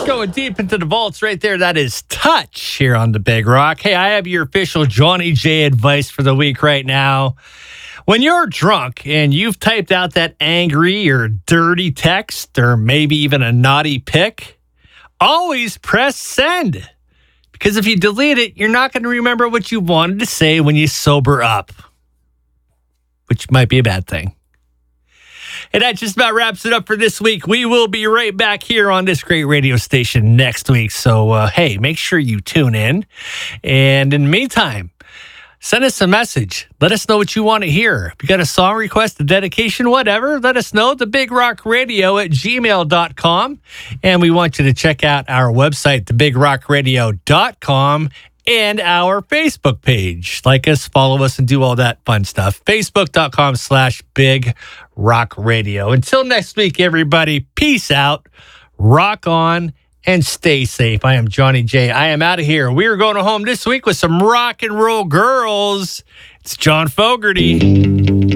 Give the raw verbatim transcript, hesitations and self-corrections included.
Going deep into the vaults right there. That is Touch here on the Big Rock. Hey, I have your official Johnny J advice for the week right now. When you're drunk and you've typed out that angry or dirty text or maybe even a naughty pic, always press send. Because if you delete it, you're not going to remember what you wanted to say when you sober up, which might be a bad thing. And that just about wraps it up for this week. We will be right back here on this great radio station next week. So, uh, hey, make sure you tune in. And in the meantime, send us a message. Let us know what you want to hear. If you got a song request, a dedication, whatever, let us know. The Big Rock Radio at gmail dot com. And we want you to check out our website, the big rock radio dot com. And our Facebook page. Like us, follow us, and do all that fun stuff. Facebook.com slash Big Rock Radio. Until next week, everybody, peace out, rock on, and stay safe. I am Johnny J. I am out of here. We are going home this week with some rock and roll girls. It's John Fogerty.